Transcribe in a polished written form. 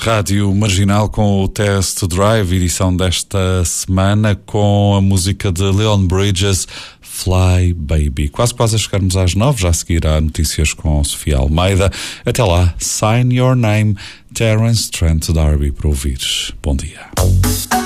Rádio Marginal com o Test Drive, edição desta semana, com a música de Leon Bridges, Fly Baby. Quase a chegarmos às 9, já seguirá notícias com Sofia Almeida. Até lá, Sign Your Name, Terence Trent D'Arby, para ouvires. Bom dia.